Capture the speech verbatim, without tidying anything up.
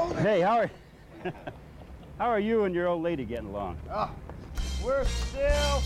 Hey, how are, how are you and your old lady getting along? Oh, we're still